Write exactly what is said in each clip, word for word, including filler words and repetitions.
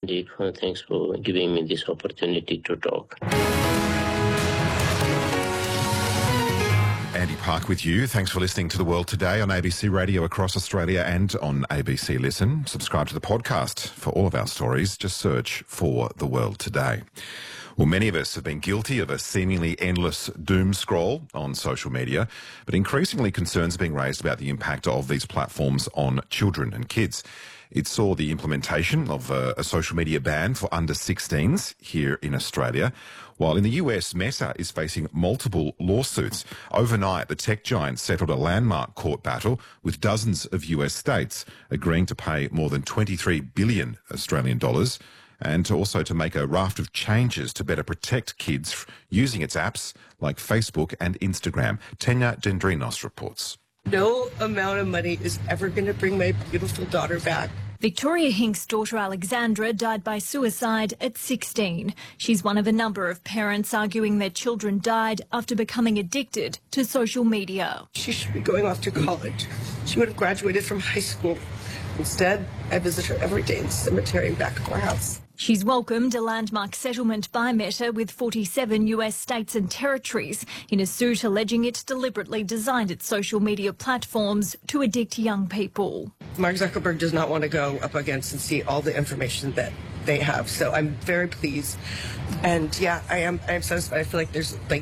indeed. Well, thanks for giving me this opportunity to talk. Andy Park with you. Thanks for listening to The World Today on A B C Radio across Australia and on A B C Listen. Subscribe to the podcast for all of our stories. Just search for The World Today. Well, many of us have been guilty of a seemingly endless doom scroll on social media, but increasingly concerns are being raised about the impact of these platforms on children and kids. It saw the implementation of a, a social media ban for under sixteens here in Australia, while in the U S, Meta is facing multiple lawsuits. Overnight, the tech giant settled a landmark court battle with dozens of U S states, agreeing to pay more than twenty-three billion Australian dollars and to also to make a raft of changes to better protect kids using its apps like Facebook and Instagram. Tanya Dendrinos reports. No amount of money is ever going to bring my beautiful daughter back. Victoria Hink's daughter Alexandra died by suicide at sixteen. She's one of a number of parents arguing their children died after becoming addicted to social media. She should be going off to college. She would have graduated from high school. Instead, I visit her every day in the cemetery and back of our house. She's welcomed a landmark settlement by Meta with forty-seven U S states and territories in a suit alleging it deliberately designed its social media platforms to addict young people. Mark Zuckerberg does not want to go up against and see all the information that they have, so I'm very pleased. And yeah, I am I am satisfied. I feel like there's like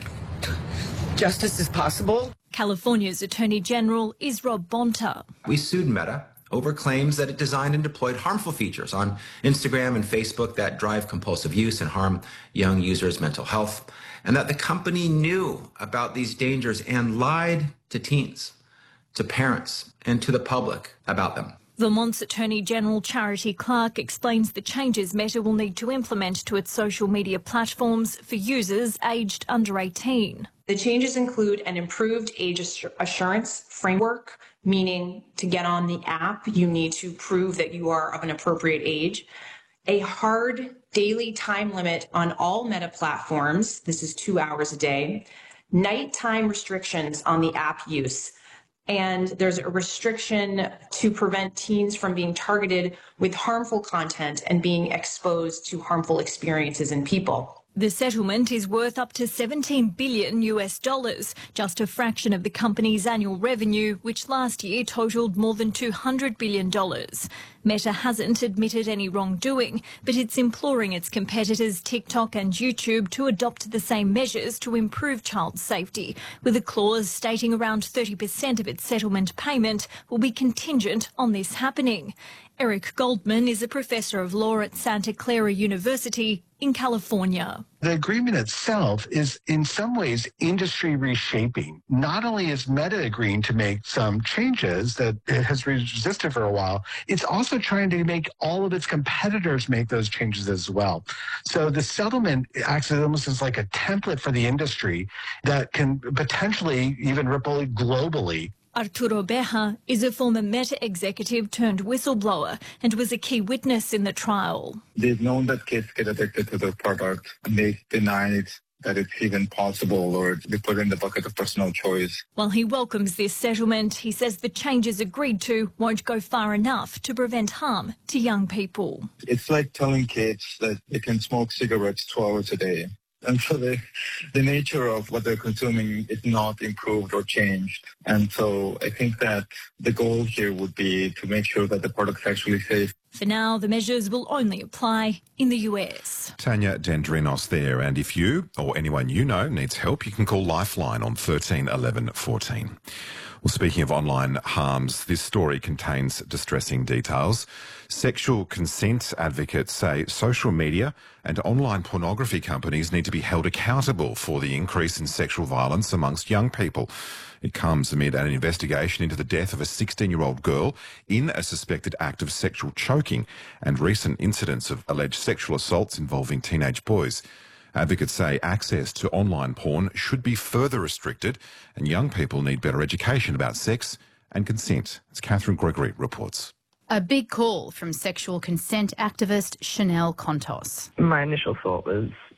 justice is possible. California's Attorney General is Rob Bonta. We sued Meta over claims that it designed and deployed harmful features on Instagram and Facebook that drive compulsive use and harm young users' mental health, and that the company knew about these dangers and lied to teens, to parents, and to the public about them. Vermont's Attorney General Charity Clark explains the changes Meta will need to implement to its social media platforms for users aged under eighteen. The changes include an improved age assurance framework, meaning to get on the app, you need to prove that you are of an appropriate age. A hard daily time limit on all Meta platforms. This is two hours a day. Nighttime restrictions on the app use. And there's a restriction to prevent teens from being targeted with harmful content and being exposed to harmful experiences in people. The settlement is worth up to seventeen billion U S dollars, just a fraction of the company's annual revenue, which last year totaled more than two hundred billion dollars. Meta hasn't admitted any wrongdoing, but it's imploring its competitors TikTok and YouTube to adopt the same measures to improve child safety, with a clause stating around thirty percent of its settlement payment will be contingent on this happening. Eric Goldman is a professor of law at Santa Clara University in California. The agreement itself is in some ways industry reshaping. Not only is Meta agreeing to make some changes that it has resisted for a while, it's also trying to make all of its competitors make those changes as well. So the settlement acts almost as like a template for the industry that can potentially even ripple globally. Arturo Beja is a former Meta executive turned whistleblower and was a key witness in the trial. They've known that kids get addicted to the product, and they denied that it's even possible, or they put it in the bucket of personal choice. While he welcomes this settlement, he says the changes agreed to won't go far enough to prevent harm to young people. It's like telling kids that they can smoke cigarettes two hours a day. And so the, the nature of what they're consuming is not improved or changed. And so I think that the goal here would be to make sure that the product's actually safe. For now, the measures will only apply in the U S. Tanya Dendrinos there. And if you or anyone you know needs help, you can call Lifeline on thirteen eleven fourteen. Well, speaking of online harms, this story contains distressing details. Sexual consent advocates say social media and online pornography companies need to be held accountable for the increase in sexual violence amongst young people. It comes amid an investigation into the death of a sixteen-year-old girl in a suspected act of sexual choking and recent incidents of alleged sexual assaults involving teenage boys. Advocates say access to online porn should be further restricted and young people need better education about sex and consent. As Catherine Gregory reports. A big call from sexual consent activist Chanel Contos. My initial thought was,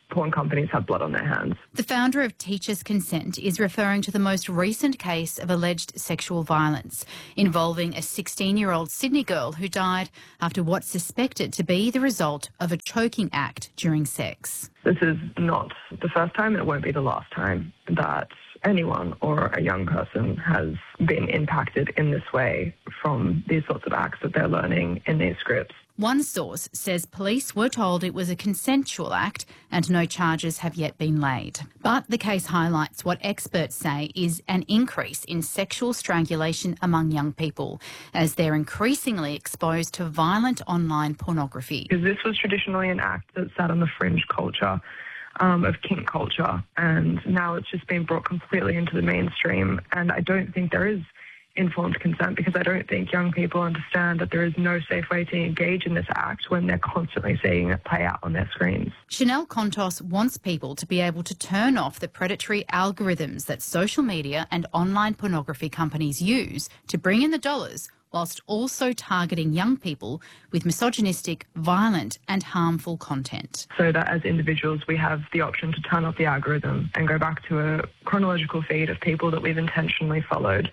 porn companies have blood on their hands. The founder of Teachers Consent is referring to the most recent case of alleged sexual violence involving a sixteen-year-old Sydney girl who died after what's suspected to be the result of a choking act during sex. This is not the first time, and it won't be the last time that anyone or a young person has been impacted in this way from these sorts of acts that they're learning in these scripts. One source says police were told it was a consensual act and no charges have yet been laid. But the case highlights what experts say is an increase in sexual strangulation among young people as they're increasingly exposed to violent online pornography. Because this was traditionally an act that sat on the fringe culture um, of kink culture, and now it's just been brought completely into the mainstream, and I don't think there is informed consent because I don't think young people understand that there is no safe way to engage in this act when they're constantly seeing it play out on their screens. Chanel Contos wants people to be able to turn off the predatory algorithms that social media and online pornography companies use to bring in the dollars whilst also targeting young people with misogynistic, violent and harmful content. So that as individuals we have the option to turn off the algorithm and go back to a chronological feed of people that we've intentionally followed.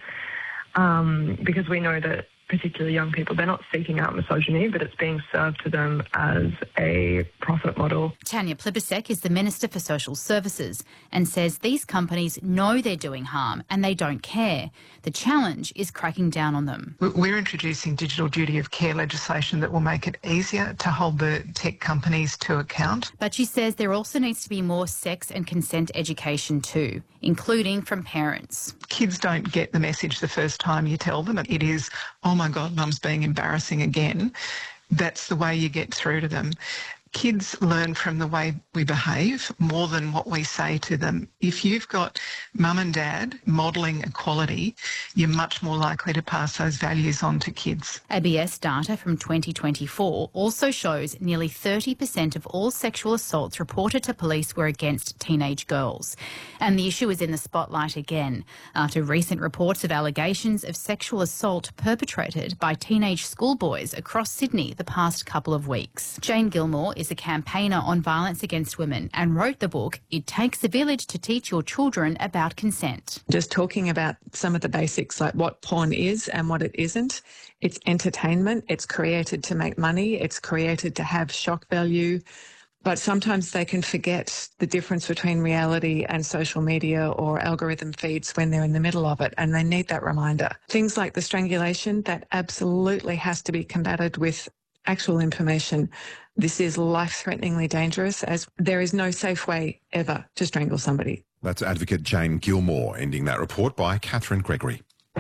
Um, because we know that particularly young people, they're not seeking out misogyny, but it's being served to them as a profit model. Tanya Plibersek is the Minister for Social Services and says these companies know they're doing harm and they don't care. The challenge is cracking down on them. We're introducing digital duty of care legislation that will make it easier to hold the tech companies to account. But she says there also needs to be more sex and consent education too, including from parents. Kids don't get the message the first time you tell them. It is, oh my God, mum's being embarrassing again. That's the way you get through to them. Kids learn from the way we behave more than what we say to them. If you've got mum and dad modelling equality, you're much more likely to pass those values on to kids. A B S data from twenty twenty-four also shows nearly thirty percent of all sexual assaults reported to police were against teenage girls. And the issue is in the spotlight again after recent reports of allegations of sexual assault perpetrated by teenage schoolboys across Sydney the past couple of weeks. Jane Gilmore is a campaigner on violence against women and wrote the book It Takes a Village to Teach Your Children About Consent. Just talking about some of the basics like what porn is and what it isn't. It's entertainment. It's created to make money. It's created to have shock value. But sometimes they can forget the difference between reality and social media or algorithm feeds when they're in the middle of it, and they need that reminder. Things like the strangulation, that absolutely has to be combated with actual information. This is life-threateningly dangerous, as there is no safe way ever to strangle somebody. That's Advocate Jane Gilmore, ending that report by Catherine Gregory.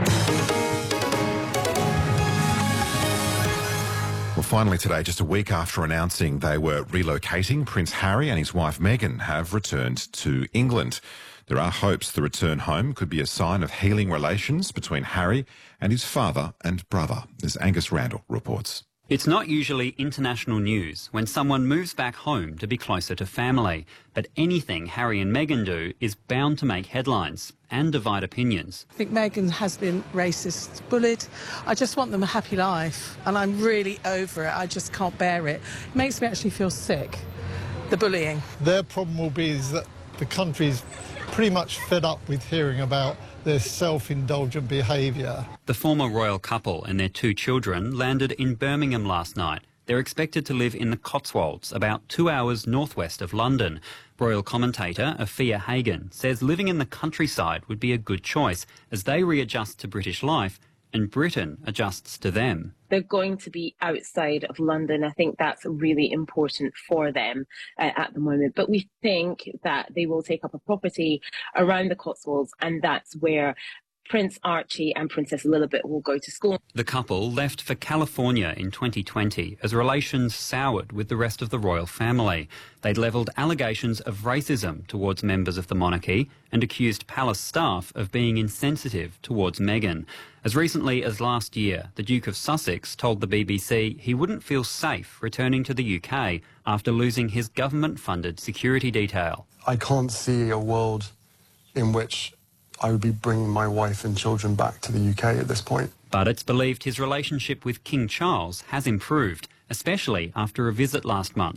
Well, finally today, just a week after announcing they were relocating, Prince Harry and his wife Meghan have returned to England. There are hopes the return home could be a sign of healing relations between Harry and his father and brother, as Angus Randall reports. It's not usually international news when someone moves back home to be closer to family, but anything Harry and Meghan do is bound to make headlines and divide opinions. I think Meghan has been racist, bullied. I just want them a happy life, and I'm really over it. I just can't bear it. It makes me actually feel sick, the bullying. Their problem will be is that the country's pretty much fed up with hearing about their self-indulgent behaviour. The former royal couple and their two children landed in Birmingham last night. They're expected to live in the Cotswolds, about two hours northwest of London. Royal commentator Afia Hagen says living in the countryside would be a good choice as they readjust to British life and Britain adjusts to them. They're going to be outside of London. I think that's really important for them uh, at the moment. But we think that they will take up a property around the Cotswolds, and that's where Prince Archie and Princess Lilibet will go to school. The couple left for California in twenty twenty as relations soured with the rest of the royal family. They'd levelled allegations of racism towards members of the monarchy and accused palace staff of being insensitive towards Meghan. As recently as last year, the Duke of Sussex told the B B C he wouldn't feel safe returning to the U K after losing his government-funded security detail. I can't see a world in which I would be bringing my wife and children back to the U K at this point. But it's believed his relationship with King Charles has improved, especially after a visit last month.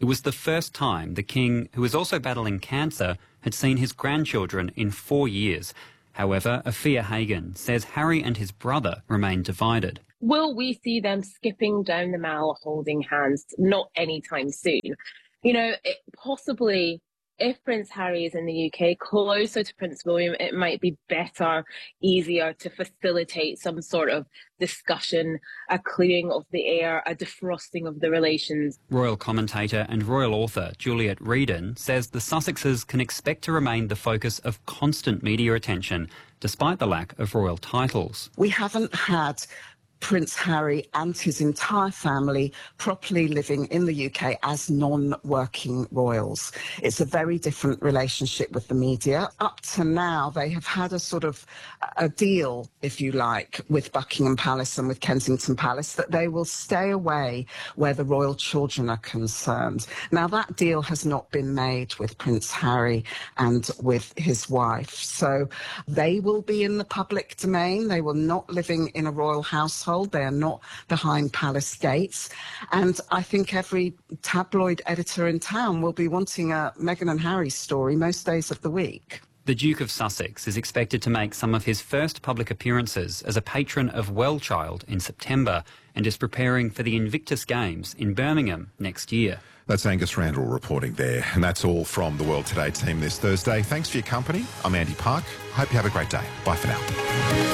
It was the first time the King, who was also battling cancer, had seen his grandchildren in four years. However, Afia Hagen says Harry and his brother remain divided. Will we see them skipping down the mall holding hands? Not anytime soon. You know, it, possibly if Prince Harry is in the U K, closer to Prince William, it might be better, easier to facilitate some sort of discussion, a clearing of the air, a defrosting of the relations. Royal commentator and royal author Juliet Reedon says the Sussexes can expect to remain the focus of constant media attention, despite the lack of royal titles. We haven't had Prince Harry and his entire family properly living in the U K as non-working royals. It's a very different relationship with the media. Up to now, they have had a sort of a deal, if you like, with Buckingham Palace and with Kensington Palace that they will stay away where the royal children are concerned. Now, that deal has not been made with Prince Harry and with his wife. So they will be in the public domain. They will not living in a royal household. They are not behind palace gates. And I think every tabloid editor in town will be wanting a Meghan and Harry story most days of the week. The Duke of Sussex is expected to make some of his first public appearances as a patron of Wellchild in September and is preparing for the Invictus Games in Birmingham next year. That's Angus Randall reporting there. And that's all from the World Today team this Thursday. Thanks for your company. I'm Andy Park. Hope you have a great day. Bye for now.